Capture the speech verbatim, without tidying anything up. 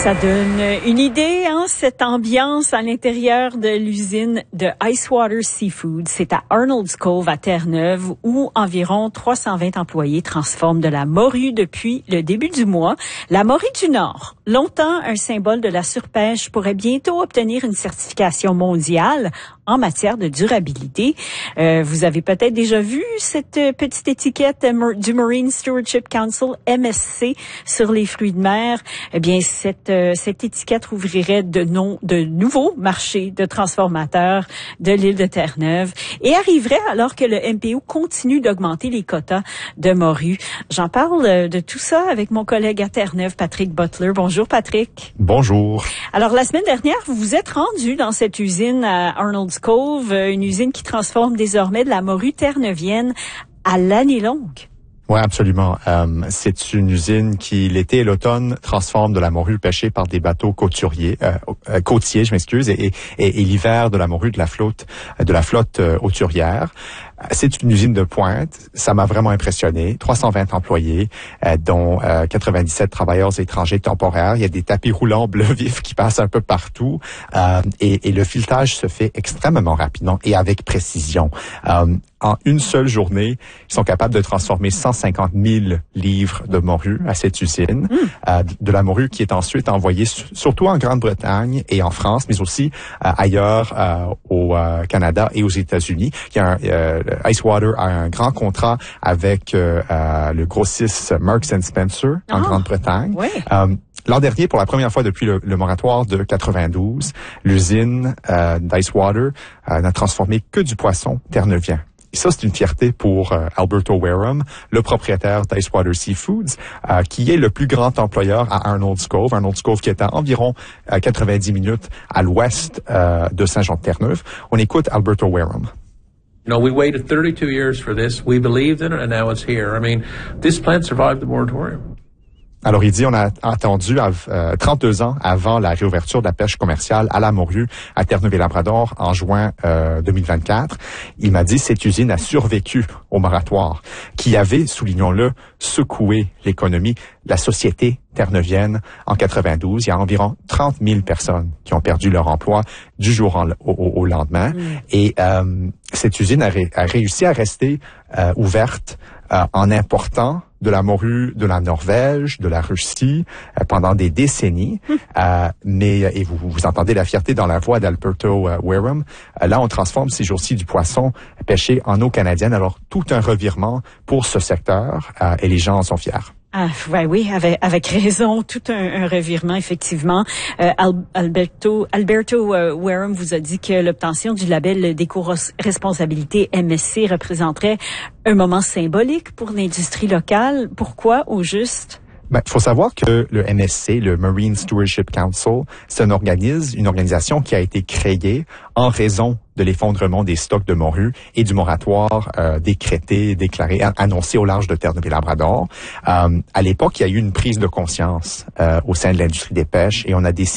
Ça donne une idée, hein, cette ambiance à l'intérieur de l'usine de Icewater Seafood. C'est à Arnold's Cove, à Terre-Neuve, où environ trois cent vingt employés transforment de la morue depuis le début du mois. La morue du Nord, longtemps un symbole de la surpêche, pourrait bientôt obtenir une certification mondiale en matière de durabilité. Euh, vous avez peut-être déjà vu cette petite étiquette du Marine Stewardship Council, M S C, sur les fruits de mer. Eh bien, cette, euh, cette étiquette ouvrirait de, non, de nouveaux marchés de transformateurs de l'île de Terre-Neuve et arriverait alors que le M P O continue d'augmenter les quotas de morue. J'en parle de tout ça avec mon collègue à Terre-Neuve, Patrick Butler. Bonjour, Patrick. Bonjour. Alors, la semaine dernière, vous vous êtes rendu dans cette usine à Arnold's Cove, une usine qui transforme désormais de la morue terre-neuvienne à l'année longue. Oui, absolument. Euh, c'est une usine qui, l'été et l'automne, transforme de la morue pêchée par des bateaux côtiers, euh, euh, côtiers, je m'excuse, et, et, et l'hiver de la morue de la flotte, de la flotte euh, hauturière. C'est une usine de pointe. Ça m'a vraiment impressionné. trois cent vingt employés, euh, dont euh, quatre-vingt-dix-sept travailleurs étrangers temporaires. Il y a des tapis roulants bleu vif qui passent un peu partout. Euh, et, et le filetage se fait extrêmement rapidement et avec précision. Euh, en une seule journée, ils sont capables de transformer cent cinquante mille livres de morue à cette usine. Mmh. Euh, de la morue qui est ensuite envoyée surtout en Grande-Bretagne et en France, mais aussi euh, ailleurs euh, au euh, Canada et aux États-Unis. Il y a un, euh, Icewater a un grand contrat avec euh, euh, le grossiste Marks and Spencer en oh, Grande-Bretagne. Oui. Euh, L'an dernier, pour la première fois depuis le, le moratoire de quatre-vingt-douze, l'usine euh, d'Icewater euh, n'a transformé que du poisson terre-neuvien. Et ça, c'est une fierté pour euh, Alberto Wareham, le propriétaire d'Icewater Seafoods, euh, qui est le plus grand employeur à Arnold's Cove. Arnold's Cove qui est à environ euh, quatre-vingt-dix minutes à l'ouest euh, de Saint-Jean-de-Terre-Neuve. On écoute Alberto Wareham. You know, we waited thirty-two years for this. We believed in it, and now it's here. I mean, this plant survived the moratorium. Alors, il dit, on a attendu euh, trente-deux ans avant la réouverture de la pêche commerciale à la morue à Terre-Neuve-et-Labrador en juin euh, deux mille vingt-quatre. Il m'a dit, cette usine a survécu au moratoire qui avait, soulignons-le, secoué l'économie, la société terre-neuvienne en quatre-vingt-douze. Il y a environ trente mille personnes qui ont perdu leur emploi du jour en, au, au lendemain. Mmh. Et euh, cette usine a, ré, a réussi à rester euh, ouverte euh, en important de la morue de la Norvège, de la Russie, euh, pendant des décennies. Mmh. Euh, mais, et vous, vous entendez la fierté dans la voix d'Alberto euh, Wareham. Euh, là, on transforme ces jours-ci du poisson pêché en eau canadienne. Alors, tout un revirement pour ce secteur euh, et les gens en sont fiers. Ah, ouais, oui, avec, avec raison, tout un, un revirement, effectivement. Euh, Al, Alberto, Alberto euh, Wareham vous a dit que l'obtention du label d'éco-responsabilité M S C représenterait un moment symbolique pour l'industrie locale. Pourquoi, au juste? Ben, faut savoir que le M S C, le Marine Stewardship Council, c'est un organisme, une organisation qui a été créée en raison de l'effondrement des stocks de morue et du moratoire euh, décrété, déclaré, annoncé au large de Terre-Neuve-et-Labrador. Euh, à l'époque, il y a eu une prise de conscience euh, au sein de l'industrie des pêches et on a décidé